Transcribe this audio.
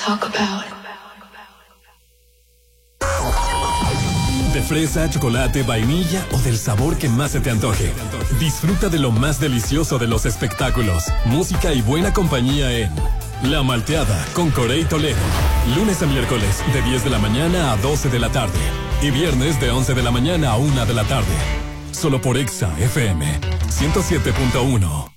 talk about. De fresa, chocolate, vainilla o del sabor que más se te antoje. Disfruta de lo más delicioso de los espectáculos, música y buena compañía en La Malteada con Corey Toledo. Lunes a miércoles de 10 de la mañana a 12 de la tarde. Y viernes de 11 de la mañana a 1 de la tarde. Solo por Exa FM 107.1.